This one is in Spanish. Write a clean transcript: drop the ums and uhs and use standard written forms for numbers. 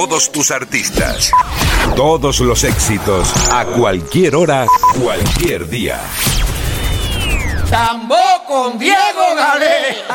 todos tus artistas. Todos los éxitos, a cualquier hora, cualquier día. Tambor con Diego Galé.